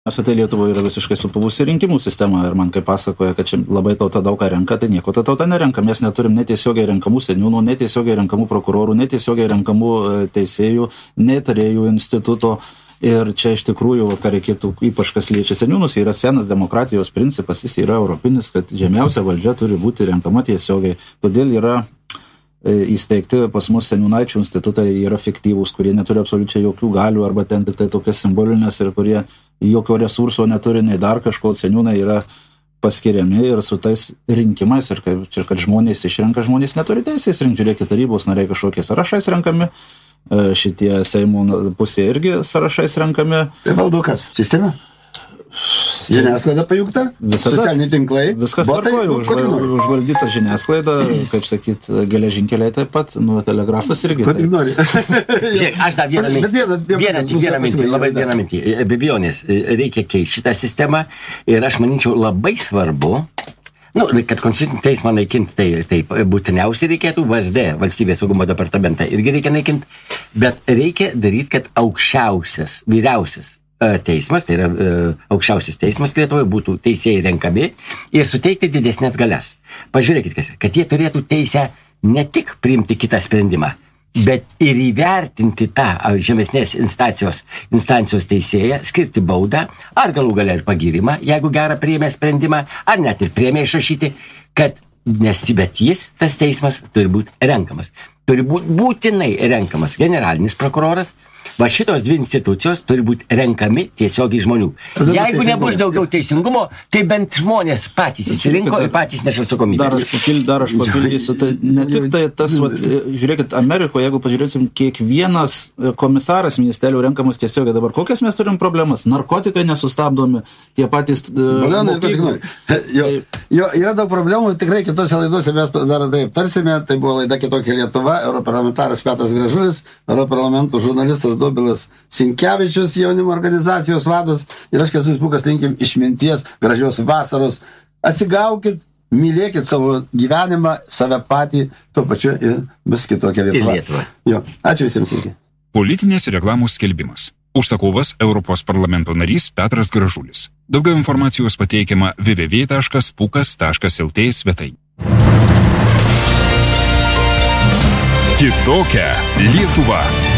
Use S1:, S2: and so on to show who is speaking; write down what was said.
S1: Tai Lietuvoje yra visiškai supuvusi rinkimų sistema ir man kai pasakoja, kad čia labai tauta daug ką renka, tai nieko ta tauta nerenka. Mes neturim netiesiogiai renkamų seniūnų, netiesiogiai renkamų prokurorų, netiesiogiai renkamų teisėjų, netarėjų instituto. Ir čia iš tikrųjų, ką reikėtų, ypač kas liečia seniūnus, yra senas demokratijos principas, jis yra europinis, kad žemiausia valdžia turi būti renkama tiesiogiai. Todėl yra įsteigti pas mus seniūnaičių institutai yra fiktyvūs, kurie neturi absoliučiai jokių galių arba ten tik tai tokias simbolinės ir kurie jokio resurso neturi, nei dar kažko. Seniūnai yra paskiriami ir su tais rinkimais ir kad žmonės išrenka, žmonės neturi teisės rinkti. Žiūrėkit, tarybos nariai kažkokie sąrašais renkami, šitie Seimo pusė irgi sąrašais renkami.
S2: Tai valdo kas? Sistema? Žiniasklaida pajungta, socialiniai tinklai,
S1: viskas
S2: botai,
S1: užvaldyta žiniasklaida, kaip sakyt, geležinkeliai taip pat, telegrafas irgi.
S2: Ko tik nori.
S3: Žiūrėk, aš dar vieną mintį. Be abejonės, reikia keisti šitą sistemą ir aš manyčiau labai svarbu, kad konstitucinį teismą naikinti, tai būtiniausiai reikėtų VSD, Valstybės saugumo departamentą, irgi reikia naikinti, bet reikia daryti, kad aukščiausias, vyriausias teismas, tai yra aukščiausias teismas Lietuvoje, būtų teisėjai renkami ir suteikti didesnės galias. Pažiūrėkit, kad jie turėtų teisę ne tik priimti kitą sprendimą, bet ir įvertinti tą žemesnės instancijos teisėją, skirti baudą, ar galų gale ir pagyrimą, jeigu gerą priėmė sprendimą, ar net ir priėmė išrašyti, kad bet tas teismas turi būti renkamas. Turi būti būtinai renkamas generalinis prokuroras. Va šitos dvi institucijos turi būti renkami tiesiogiai žmonių. Jeigu nebus daugiau teisingumo, tai bent žmonės patys įsirinko ir patys neša atsakomybę.
S1: Dar aš papildysiu, tai ne tik tai tas, žiūrėkit, Amerikoje, jeigu pažiūrėsim, kiekvienas komisaras ministerijų renkamas tiesiogiai. Dabar kokias mes turim problemas? Narkotikai nesustabdomi, tie patys
S2: Yra daug problemų, tikrai kitose laidose mes dar tai aptarsime. Tai buvo laida Kitokia Lietuva, europarlamentaras Petras Gražulis, europarlamentų žurnalistas Dobilas Sinkevičius, jaunimo organizacijos vadas, ir aš Kęstutis Pūkas, linkim išminties, gražios vasaros. Atsigaukit, mylėkit savo gyvenimą, save patį, tuo pačiu ir bus Kitokia Lietuva. Ačiū visiems.
S4: Politinės reklamos skelbimas. Užsakovas Europos parlamento narys Petras Gražulis. Daugiau informacijos pateikiama www.pukas.lt svetainėje. Kitokia Lietuva.